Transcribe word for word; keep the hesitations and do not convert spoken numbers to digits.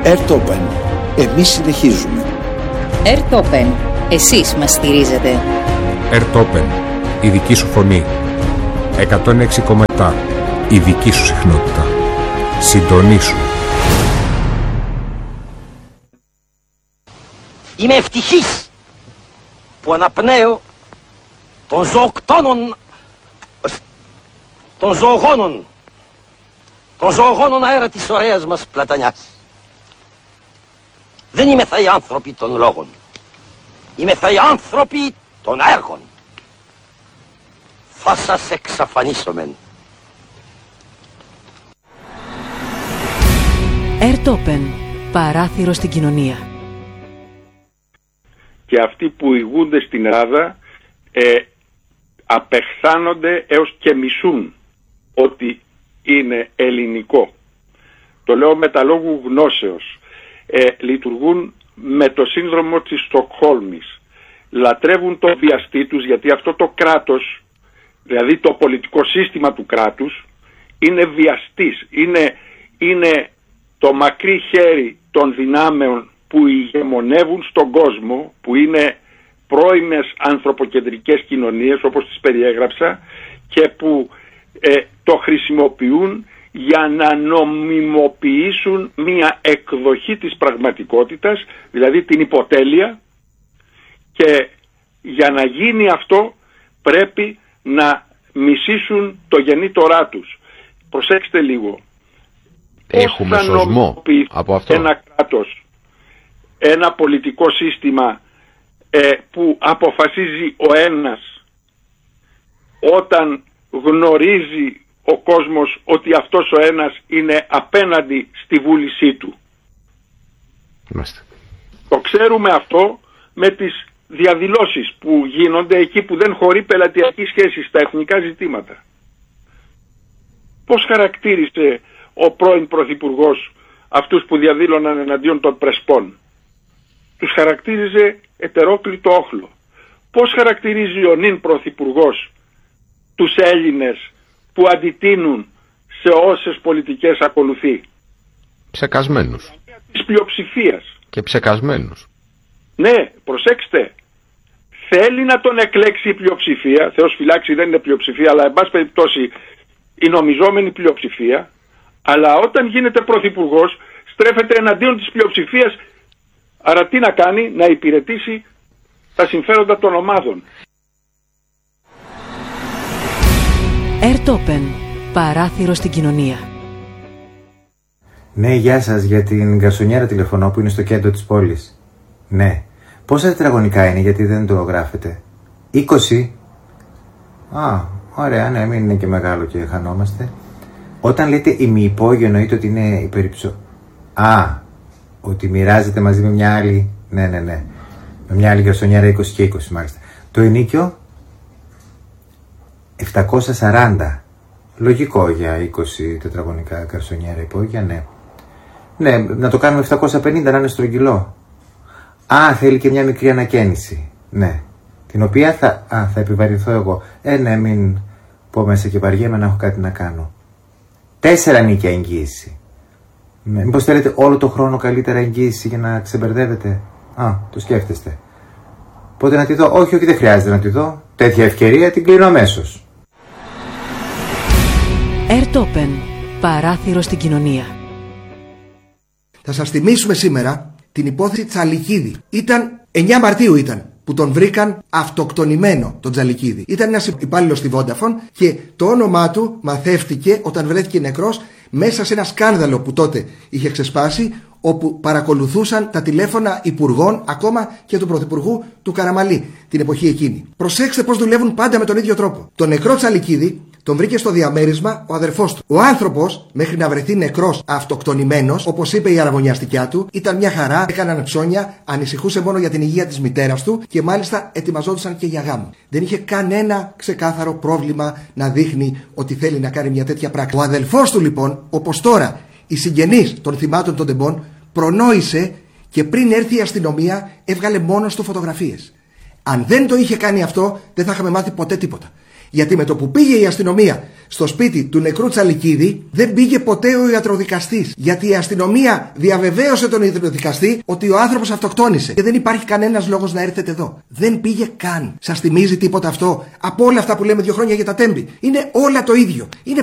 Airtopen. Εμείς συνεχίζουμε. Airtopen. Εσείς μας στηρίζετε. Airtopen. Η δική σου φωνή. εκατόν έξι κόμμα επτά. Η δική σου συχνότητα. Συντονίσου. Είμαι ευτυχής που αναπνέω των ζωοκτώνων, των ζωογόνων, των ζωογόνων αέρα της ωραίας μας πλατανιάς. Δεν είμαι θα οι άνθρωποι των λόγων. Είμαι θα οι άνθρωποι των έργων. Θα σας εξαφανίσομεν. Airtopen. Παράθυρο στην κοινωνία. Και αυτοί που ηγούνται στην Ελλάδα ε, απεχθάνονται έως και μισούν ότι είναι ελληνικό. Το λέω με τα λόγου γνώσεως. Ε, λειτουργούν με το σύνδρομο της Στοκχόλμης. Λατρεύουν το βιαστή τους, γιατί αυτό το κράτος, δηλαδή το πολιτικό σύστημα του κράτους, είναι βιαστής. Είναι, είναι το μακρύ χέρι των δυνάμεων που ηγεμονεύουν στον κόσμο, που είναι πρώιμες ανθρωποκεντρικές κοινωνίες όπως τις περιέγραψα, και που ε, το χρησιμοποιούν για να νομιμοποιήσουν μία εκδοχή της πραγματικότητας, δηλαδή την υποτέλεια, και για να γίνει αυτό πρέπει να μισήσουν το γεννήτορά τους. Προσέξτε λίγο. Έχουμε σωσμό από αυτό. Ένα κράτος, ένα πολιτικό σύστημα ε, που αποφασίζει ο ένας όταν γνωρίζει ο κόσμος ότι αυτός ο ένας είναι απέναντι στη βούλησή του. Είμαστε. Το ξέρουμε αυτό με τις διαδηλώσεις που γίνονται εκεί που δεν χωρεί πελατειακή σχέση στα εθνικά ζητήματα. Πώς χαρακτήρισε ο πρώην πρωθυπουργός αυτούς που διαδήλωναν εναντίον των Πρεσπών? Τους χαρακτήριζε ετερόκλητο όχλο. Πώς χαρακτηρίζει ο νυν πρωθυπουργός τους Έλληνες που αντιτείνουν σε όσες πολιτικές ακολουθεί? Ψεκασμένους. Της πλειοψηφίας. Και ψεκασμένους. Ναι, προσέξτε. Θέλει να τον εκλέξει η πλειοψηφία. Θεός φυλάξει, δεν είναι πλειοψηφία, αλλά εν πάση περιπτώσει η νομιζόμενη πλειοψηφία. Αλλά όταν γίνεται πρωθυπουργός στρέφεται εναντίον της πλειοψηφίας. Άρα τι να κάνει? Να υπηρετήσει τα συμφέροντα των ομάδων. Airtopen. Παράθυρο στην κοινωνία. Ναι, γεια σας, για την γκαρσονιέρα τηλεφωνώ που είναι στο κέντρο της πόλης. Ναι. Πόσα τετραγωνικά είναι, γιατί δεν το γράφετε? είκοσι. Α, ωραία, ναι, μην είναι και μεγάλο και χανόμαστε. Όταν λέτε ημιυπόγειο εννοείται ότι είναι υπερυψω... Α, ότι μοιράζεται μαζί με μια άλλη. Ναι, ναι, ναι. Με μια άλλη γκαρσονιέρα είκοσι και είκοσι μάλιστα. Το ενίκιο επτακόσια σαράντα. Λογικό για είκοσι τετραγωνικά γκαρσονιέρα υπόγεια, ναι. Ναι, να το κάνουμε επτακόσια πενήντα, να είναι στρογγυλό. Α, θέλει και μια μικρή ανακαίνιση. Ναι. Την οποία θα, α, θα επιβαρυνθώ εγώ. Ε, ναι, μην πω μέσα και βαριέμαι να έχω κάτι να κάνω. Τέσσερα νίκια εγγύηση. Ναι, μήπως θέλετε όλο το χρόνο καλύτερα εγγύηση για να ξεμπερδεύετε? Α, το σκέφτεστε. Πότε να τη δω? Όχι, όχι, δεν χρειάζεται να τη δω. Τέτοια ευκαιρία την κλείνω αμέσως. Airtopen. Παράθυρο στην κοινωνία. Θα σας θυμίσουμε σήμερα την υπόθεση Τσαλικίδη. Ήταν εννιά Μαρτίου ήταν που τον βρήκαν αυτοκτονημένο τον Τσαλικίδη. Ήταν ένας υπάλληλος στη Vodafone και το όνομά του μαθεύτηκε όταν βρέθηκε νεκρός μέσα σε ένα σκάνδαλο που τότε είχε ξεσπάσει, όπου παρακολουθούσαν τα τηλέφωνα υπουργών, ακόμα και του πρωθυπουργού του Καραμαλή την εποχή εκείνη. Προσέξτε πώς δουλεύουν πάντα με τον ίδιο τρόπο. Τον νεκρό Τσαλικίδη τον βρήκε στο διαμέρισμα ο αδερφός του. Ο άνθρωπος, μέχρι να βρεθεί νεκρός αυτοκτονημένος, όπως είπε η αραβωνιαστικιά του, ήταν μια χαρά, έκαναν ψώνια, ανησυχούσε μόνο για την υγεία της μητέρας του και μάλιστα ετοιμαζόντουσαν και για γάμο. Δεν είχε κανένα ξεκάθαρο πρόβλημα να δείχνει ότι θέλει να κάνει μια τέτοια πράξη. Ο αδελφός του λοιπόν, όπως τώρα οι συγγενείς των θυμάτων των τεμπών, προνόησε και πριν έρθει η αστυνομία έβγαλε μόνος του φωτογραφίες. Αν δεν το είχε κάνει αυτό, δεν θα είχαμε μάθει ποτέ τίποτα. Γιατί με το που πήγε η αστυνομία στο σπίτι του νεκρού Τσαλικίδη, δεν πήγε ποτέ ο ιατροδικαστής. Γιατί η αστυνομία διαβεβαίωσε τον ιατροδικαστή ότι ο άνθρωπος αυτοκτόνησε. Και δεν υπάρχει κανένας λόγος να έρθετε εδώ. Δεν πήγε καν. Σας θυμίζει τίποτα αυτό από όλα αυτά που λέμε δύο χρόνια για τα Τέμπη? Είναι όλα το ίδιο. Είναι